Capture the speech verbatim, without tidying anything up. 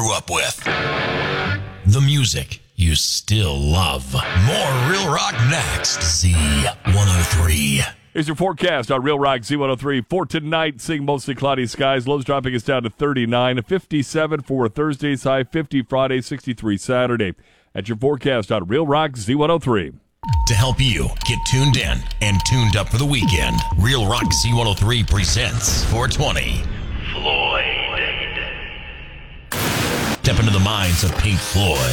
grew up with. The music you still love. More Real Rock next. Z one oh three. Here's your forecast on Real Rock Z one oh three. For tonight, seeing mostly cloudy skies. Lows dropping us down to thirty-nine. fifty-seven for Thursday's high. fifty Friday. sixty-three Saturday. That's your forecast on Real Rock Z one oh three. To help you get tuned in and tuned up for the weekend, Real Rock Z one oh three presents four twenty. Floyd. Step into the minds of Pink Floyd.